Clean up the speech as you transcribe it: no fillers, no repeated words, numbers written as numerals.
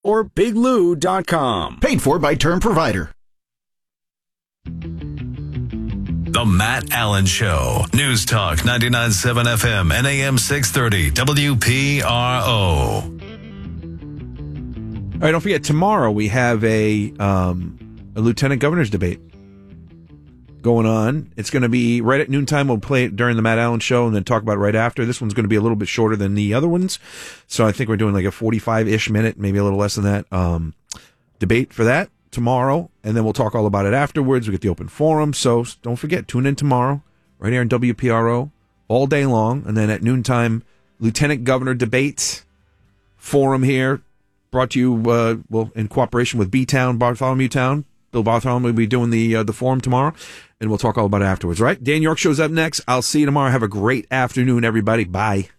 or biglou.com. Paid for by Term Provider. The Matt Allen Show. News Talk 99.7 FM and AM 630 WPRO. All right, don't forget, tomorrow we have a lieutenant governor's debate going on. It's going to be right at noontime. We'll play it during the Matt Allen Show and then talk about it right after. This one's going to be a little bit shorter than the other ones. So I think we're doing like a 45-ish minute, maybe a little less than that, debate for that tomorrow. And then we'll talk all about it afterwards. We get the open forum. So don't forget, tune in tomorrow right here on WPRO all day long. And then at noontime, Lieutenant Governor Debate Forum here, brought to you in cooperation with B-Town, Bartholomew Town. Bill Bartholomew will be doing the forum tomorrow, and we'll talk all about it afterwards, right? Dan York Show's up next. I'll see you tomorrow. Have a great afternoon, everybody. Bye.